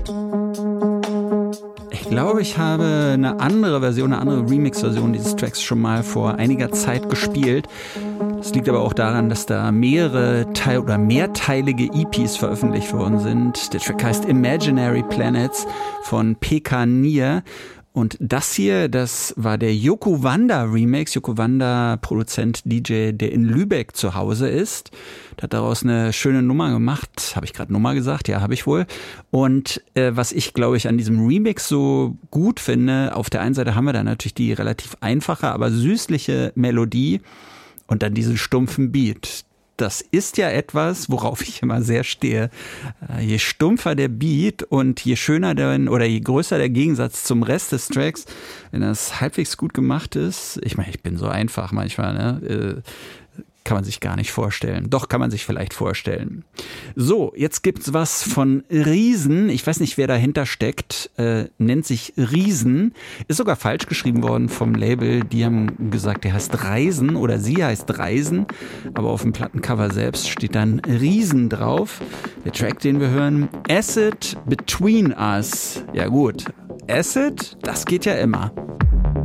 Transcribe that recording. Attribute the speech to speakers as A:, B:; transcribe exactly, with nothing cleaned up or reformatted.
A: Ich glaube, ich habe eine andere Version, eine andere Remix-Version dieses Tracks schon mal vor einiger Zeit gespielt. Das liegt aber auch daran, dass da mehrere Teil- oder mehrteilige E Ps veröffentlicht worden sind. Der Track heißt Imaginary Planets von P K Nier. Und das hier, das war der Yoko Wanda Remix. Yoko Wanda, Produzent, D J, der in Lübeck zu Hause ist. Der hat daraus eine schöne Nummer gemacht. Habe ich gerade Nummer gesagt? Ja, habe ich wohl. Und äh, was ich, glaube ich, an diesem Remix so gut finde, auf der einen Seite haben wir da natürlich die relativ einfache, aber süßliche Melodie und dann diesen stumpfen Beat. Das ist ja etwas, worauf ich immer sehr stehe. Je stumpfer der Beat und je schöner der, oder je größer der Gegensatz zum Rest des Tracks, wenn das halbwegs gut gemacht ist. Ich meine, ich bin so einfach manchmal, ne? Kann man sich gar nicht vorstellen. Doch, kann man sich vielleicht vorstellen. So, jetzt gibt's was von Riesen. Ich weiß nicht, wer dahinter steckt. Äh, nennt sich Riesen. Ist sogar falsch geschrieben worden vom Label. Die haben gesagt, der heißt Reisen oder sie heißt Reisen. Aber auf dem Plattencover selbst steht dann Riesen drauf. Der Track, den wir hören, Acid Between Us. Ja gut, Acid, das geht ja immer.